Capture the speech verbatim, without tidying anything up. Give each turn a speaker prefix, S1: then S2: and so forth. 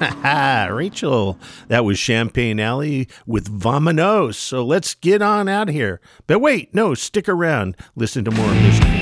S1: Rachel, that was Champagne Alley with Vamonos. So let's get on out of here. But wait, no, stick around. Listen to more of this.